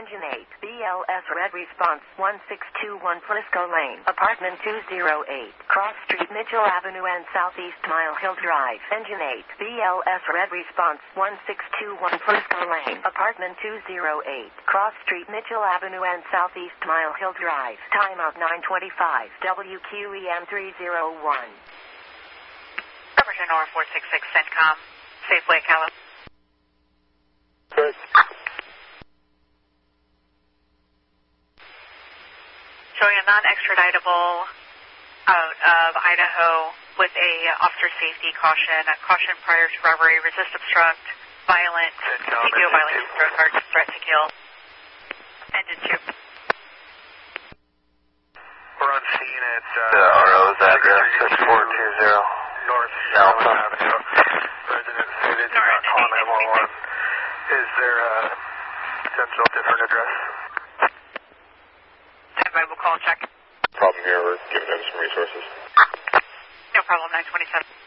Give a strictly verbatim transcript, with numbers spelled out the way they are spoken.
Engine eight, B L S Red Response one six two one Frisco Lane, Apartment two oh eight, Cross Street, Mitchell Avenue and Southeast Mile Hill Drive. Engine eight, B L S Red Response one six two one Frisco Lane, Apartment two oh eight, Cross Street, Mitchell Avenue and Southeast Mile Hill Drive. Timeout nine twenty-five, W Q E M three oh one. Coverage N R four six six CENTCOM, Safeway, California. Good. Showing a non-extraditable out of Idaho with a officer safety caution, a caution prior to robbery, resist, obstruct, violent, C P O violation, threat, hard, threat to kill. Engine two. We're on scene at uh, the R O's address is four two zero North Alpha Avenue. Resident stated do not call nine one one. Is there a potential different address? Standby, we'll call check. Problem here, we're giving them some resources. No problem, nine twenty-seven.